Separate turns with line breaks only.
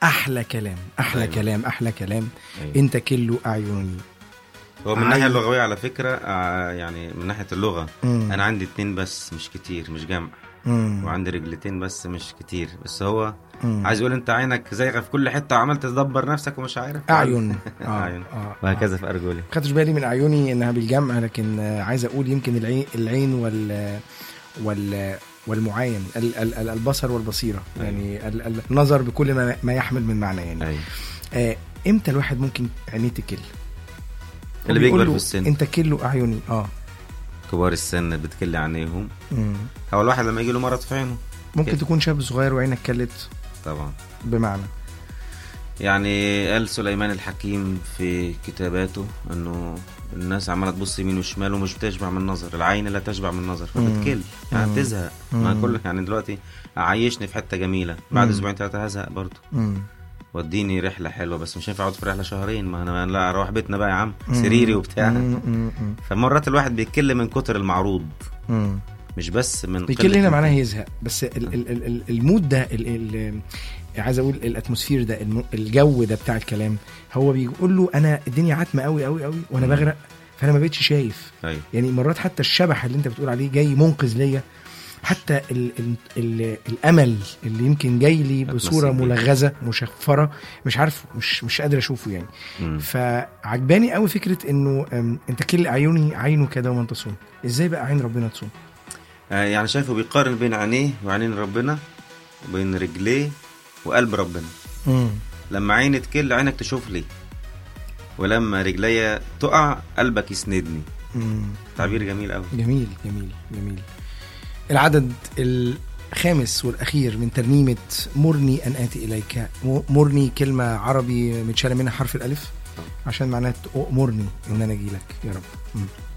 احلى كلام احلى
أيوة.
كلام احلى كلام.
أيوة.
انت كله اعيني.
هو من الناحيه اللغويه على فكره يعني من ناحيه اللغه انا عندي 2 بس مش كتير، مش جمع. وعندي رجلتين بس مش كتير، بس هو عايز يقول انت عينك زيغه في كل حته وعملت تدبر نفسك ومش عارف
اعين.
أعين. وهكذا في ارجلي.
خدتش بالي من اعيني انها بالجمع، لكن عايز اقول يمكن العين والمعاين، البصر والبصيره.
أيوة.
يعني النظر بكل ما يحمل من معنى يعني.
أيوة.
امتى الواحد ممكن عينيه تكل؟
اللي بيكبر في السن.
انت كله اعيني.
كبار السن بتكل عينيهم. هو الواحد لما يجي له مرض في عينه
ممكن تكون شاب صغير وعينك كلت
طبعا.
بمعنى
يعني قال سليمان الحكيم في كتاباته انه الناس عماله تبص يمين وشمال ومش بتشبع من النظر، العين لا تشبع من النظر فبتكل يعني تزهق. ما كل يعني دلوقتي عايشني في حته جميله، بعد اسبوعين 3 هزهق برضه. وديني رحله حلوه بس مش هينفع اقعد في رحله 2 ما انا لا اروح بيتنا بقى يا عم سريري وبتاع. فمرات الواحد بيكل من كتر المعروض، مش بس من
بيكل هنا معناه يزهق. بس المود ده عايز اقول الاتموسفير ده، الجو ده بتاع الكلام، هو بيقول له انا الدنيا عتمه قوي قوي قوي وانا بغرق، فانا ما بقتش شايف.
أيوة.
يعني مرات حتى الشبح اللي انت بتقول عليه جاي منقذ ليا، حتى الامل اللي يمكن جاي لي بصوره ملغزه مشفره، مش عارف، مش قادر اشوفه يعني. فعجباني قوي فكره انه انت كل عيوني عينه كده وما تصوم. ازاي بقى عين ربنا تصوم؟
يعني شايفه بيقارن بين عينيه وعينين ربنا وبين رجليه وقلب ربنا. لما عيني تكل عينك تشوف لي، ولما رجليا تقع قلبك يسندني. تعبير جميل قوي.
جميل جميل جميل. العدد الخامس والأخير من ترنيمة مرني أن آتي إليك. مرني كلمة عربي متشالة منها حرف الألف عشان معناه أمرني إن أنا أجي لك يا رب.